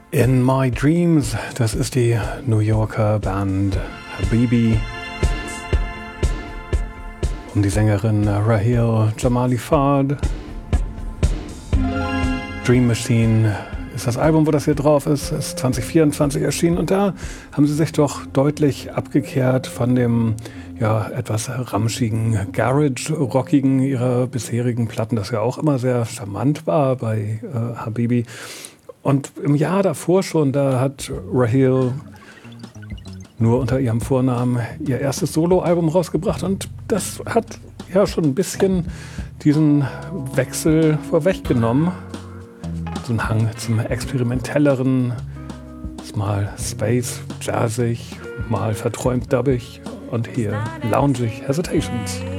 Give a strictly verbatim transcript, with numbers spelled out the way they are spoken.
In My Dreams, das ist die New Yorker Band Habibi um die Sängerin Raheel Jamali Fard. Dream Machine ist das Album, wo das hier drauf ist, ist zwanzig vierundzwanzig erschienen und da haben sie sich doch deutlich abgekehrt von dem ja, etwas ramschigen, Garage-Rockigen ihrer bisherigen Platten, das ja auch immer sehr charmant war bei äh, Habibi. Und im Jahr davor schon, da hat Raheel nur unter ihrem Vornamen ihr erstes Soloalbum rausgebracht und das hat ja schon ein bisschen diesen Wechsel vorweggenommen. So ein Hang zum experimentelleren, mal space, jazzig, mal verträumt dubbig und hier loungig Hesitations.